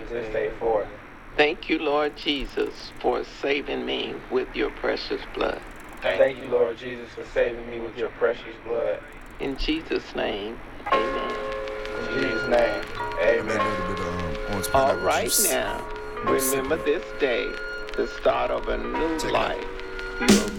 this day forth. Thank you, Lord Jesus, for saving me with your precious blood. Thank you, Lord Jesus, for saving me with your precious blood. In Jesus' name, amen. In Jesus' name, amen. All right now, remember this day, the start of a new life. You are